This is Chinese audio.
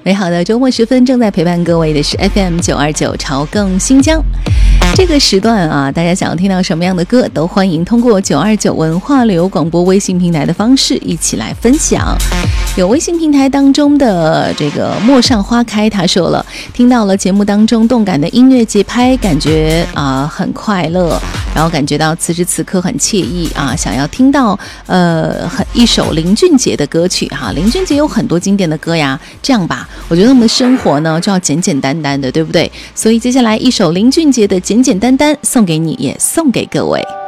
美好的周末时分，正在陪伴各位的是 FM929 朝更新疆。这个时段啊，大家想要听到什么样的歌，都欢迎通过929文化流广播微信平台的方式一起来分享。有微信平台当中的这个陌上花开，他说了，听到了节目当中动感的音乐节拍，感觉很快乐，然后感觉到此时此刻很惬意啊，想要听到一首林俊杰的歌曲哈。林俊杰有很多经典的歌呀，这样吧，我觉得我们的生活呢就要简简单单的，对不对？所以接下来一首林俊杰的简简单单送给你，也送给各位。